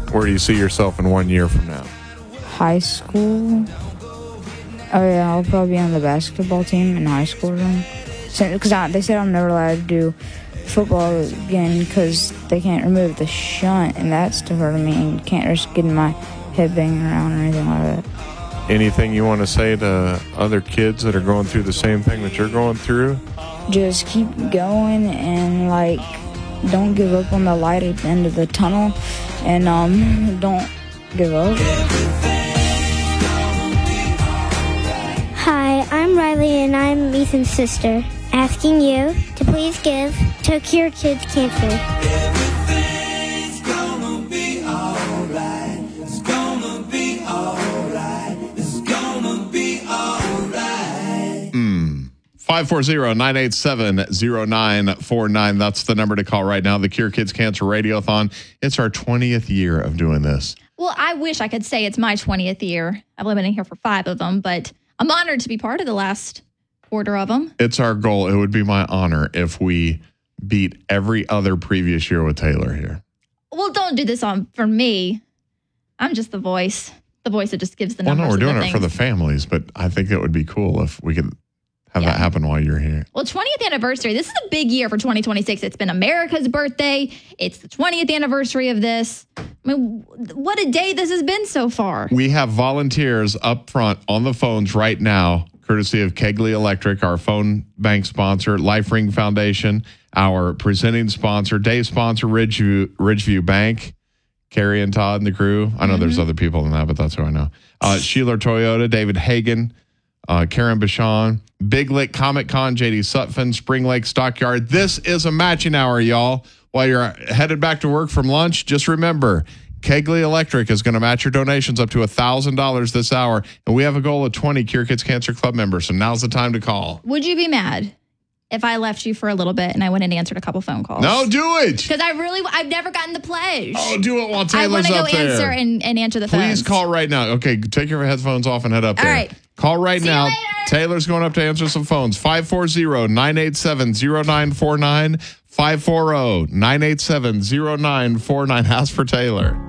Where do you see yourself in 1 year from now? High school. Oh, yeah, I'll probably be on the basketball team in high school. Because they said I'm never allowed to do football again because they can't remove the shunt, and that's to hurt me, and can't risk getting my head banging around or anything like that. Anything you want to say to other kids that are going through the same thing that you're going through? Just keep going and, don't give up on the light at the end of the tunnel, and don't give up. Hi, I'm Riley, and I'm Ethan's sister, asking you to please give to Cure Kids Cancer. Everything's gonna be alright. It's gonna be alright. It's gonna be alright. 540-987-0949. That's the number to call right now. The Cure Kids Cancer Radiothon. It's our 20th year of doing this. Well, I wish I could say it's my 20th year. I've been in here for 5 of them, but I'm honored to be part of the last quarter of them. It's our goal. It would be my honor if we beat every other previous year with Taylor here. Well, don't do this for me. I'm just the voice. The voice that just gives the numbers. Well, no, we're doing it things. for the families, but I think it would be cool if we could have that happen while you're here. Well, 20th anniversary. This is a big year for 2026. It's been America's birthday. It's the 20th anniversary of this. I mean, what a day this has been so far. We have volunteers up front on the phones right now, courtesy of Kegley Electric, our phone bank sponsor, Life Ring Foundation, our presenting sponsor, day sponsor, Ridgeview Bank, Carrie and Todd and the crew. I know there's other people than that, but that's who I know. Sheeler Toyota, David Hagan, Karen Bashan, Big Lick, Comic Con, JD Sutphin, Spring Lake Stockyard. This is a matching hour, y'all. While you're headed back to work from lunch, just remember, Kegley Electric is going to match your donations up to $1,000 this hour. And we have a goal of 20 Cure Kids Cancer Club members. So now's the time to call. Would you be mad if I left you for a little bit and I went and answered a couple phone calls? No, do it. Because I've never gotten the pledge. Oh, do it while Taylor's up there. I want to go answer and answer the phone. Please call right now. Okay, take your headphones off and head up there. All right. Call right now. See you later. Taylor's going up to answer some phones. 540-987-0949. 540-987-0949. Ask for Taylor.